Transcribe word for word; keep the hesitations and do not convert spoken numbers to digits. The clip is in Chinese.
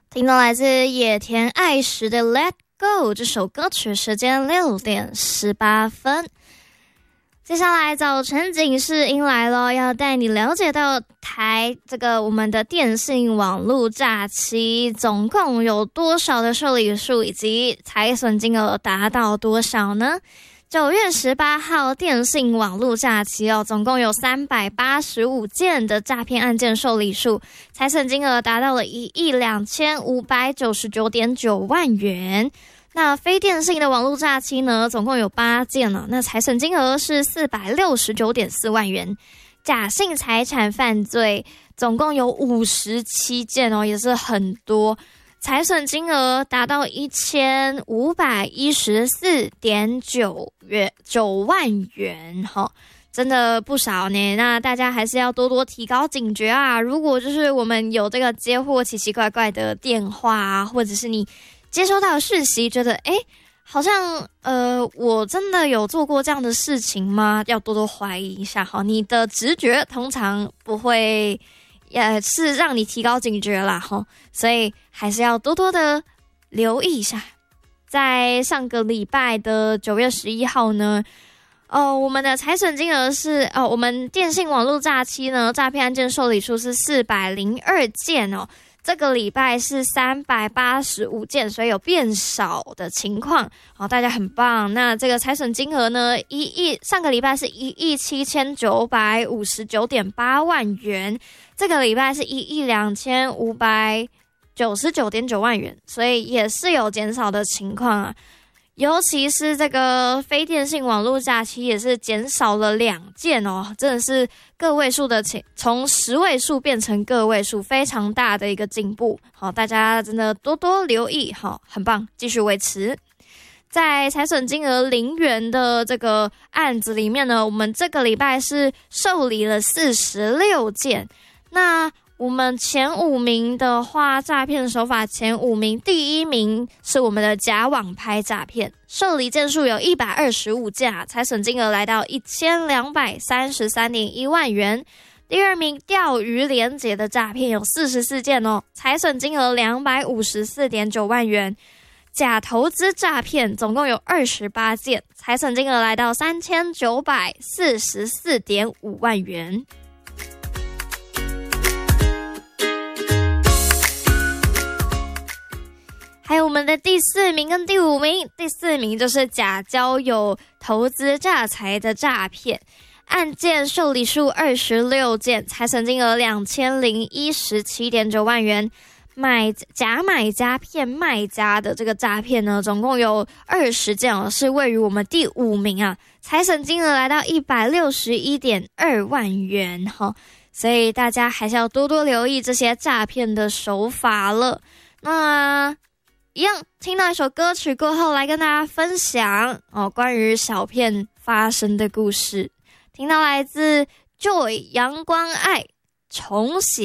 听到来自野田爱实的 Let Go 这首歌曲，时间六点十八分。接下来早晨警示音来了，要带你了解到台这个我们的电信网络诈欺总共有多少的受理数，以及财损金额达到多少呢？九月十八号电信网络诈欺哦，总共有三百八十五件的诈骗案件受理数，财损金额达到了一亿两千五百九十九点九万元。那非电信的网络诈欺呢，总共有八件了，那财损金额是四百六十九点四万元。假性财产犯罪总共有五十七件哦，也是很多，财损金额达到一千五百一十四点九万元哈，真的不少呢。那大家还是要多多提高警觉啊！如果就是我们有这个接获奇奇怪怪的电话啊，或者是你接收到的讯息，觉得诶好像呃我真的有做过这样的事情吗？要多多怀疑一下哈。你的直觉通常不会也是让你提高警觉啦齁，所以还是要多多的留意一下。在上个礼拜的九月十一号呢，呃，我们的财损金额是呃，我们电信网络诈欺呢，诈骗案件受理数是四百零二件哦。这个礼拜是三百八十五件，所以有变少的情况。好，大家很棒。那这个财损金额呢，一亿，上个礼拜是一亿七千九百五十九点八万元，这个礼拜是一亿两千五百九十九点九万元，所以也是有减少的情况啊。尤其是这个非电信网络诈欺也是减少了两件哦，真的是个位数的情，从十位数变成个位数，非常大的一个进步。好，大家真的多多留意，好，很棒，继续维持。在财损金额零元的这个案子里面呢，我们这个礼拜是受理了四十六件。那我们前五名的话，诈骗手法前五名，第一名是我们的假网拍诈骗，受理件数有一百二十五件，财损金额来到一千两百三十三点一万元。第二名钓鱼连结的诈骗有四十四件哦，财损金额两百五十四点九万元。假投资诈骗总共有二十八件，财损金额来到三千九百四十四点五万元。还有我们的第四名跟第五名，第四名就是假交友投资诈财的诈骗，案件受理数二十六件，财损金额两千零一十七点九万元。买假买家骗卖家的这个诈骗呢，总共有二十件哦，是位于我们第五名啊，财损金额来到一百六十一点二万元哈，所以大家还是要多多留意这些诈骗的手法了。那一样听到一首歌曲过后，来跟大家分享哦关于小骗发生的故事。听到来自 Joy 阳光爱重写。